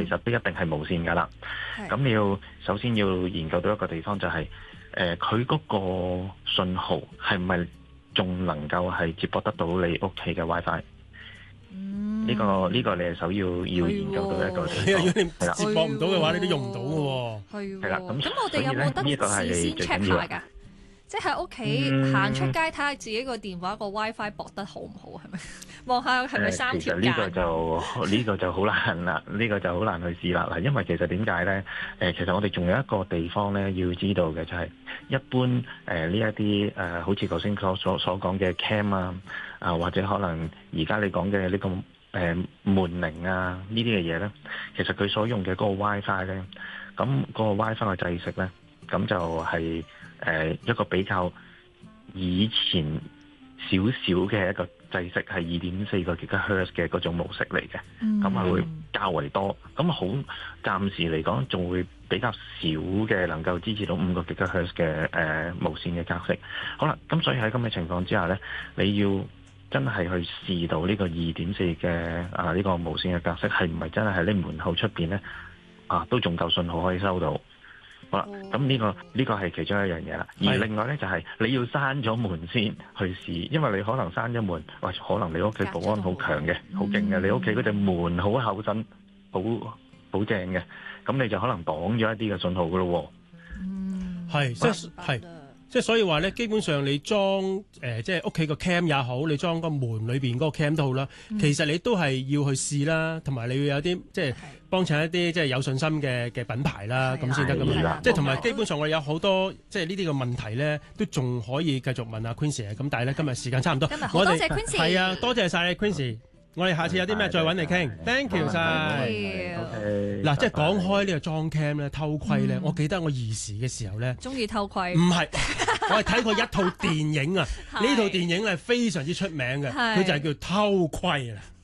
實都一定係無線㗎啦。咁你要首先要研究到一個地方就係佢嗰個信號係咪仲能夠係接駁得到你屋企嘅 WiFi？呢個你係首要研究到一個地方。 如果你接駁唔到嘅話，你都用唔到嘅喎。 係啦， 咁我哋有冇得事先 check 下㗎？即係喺屋企行出街睇下自己個電話個 WiFi 駁得好唔好，係咪？望下係咪三條間？ 其實呢個就好難啦，呢個就好難去試啦。嗱，因為其實點解咧？其實我哋仲有一個地方咧要知道嘅就係、是，一般呢一啲好似頭先所講嘅 cam 啊，或者可能而家你講嘅呢個門鈴啊呢啲嘅嘢咧，其實佢所用嘅嗰個 WiFi 咧，咁嗰個 WiFi 嘅制式咧，咁就係、一個比較以前少少嘅一個制式，係2.4個 GHz 嘅嗰種模式嚟嘅，咁係會較為多。咁好暫時嚟講，仲會比較少嘅能夠支持到5個 GHz 嘅無線嘅格式。好啦，咁所以喺咁嘅情況之下呢，你要真係去試到呢個2.4嘅呢個無線嘅格式係唔係真係喺你門口出邊呢？都仲夠信號可以收到。好啦，咁呢個係其中一樣嘢啦。而另外呢，就係你要閂咗門先去試，因為你可能閂咗門，或者可能你屋企保安好強嘅、好勁嘅，你屋企嗰隻門好厚身、好正嘅，咁你就可能擋咗一啲嘅信號噶咯喎。 即係所以話咧，基本上你裝即係屋企個 cam 也好，你裝個門裏邊嗰個 cam 都好啦。其實你都係要去試啦，同埋你要有啲即係幫襯一啲即係有信心嘅品牌啦，咁先得噶嘛。即係同埋基本上我哋有好多即係呢啲嘅問題咧，都仲可以繼續問阿 Queenie 咁，但係咧今日時間差唔多， 好多謝 Queenie。 係啊，多謝晒你 Queenie。我哋下次有啲咩再揾你傾，thank you 晒。嗱，即係講開呢個裝 cam 咧，偷窺咧，我記得我兒時嘅時候咧， 中意偷窺。 唔係，我係睇過一套電影啊，呢套電影係非常之出名嘅，佢就係叫偷窺啦。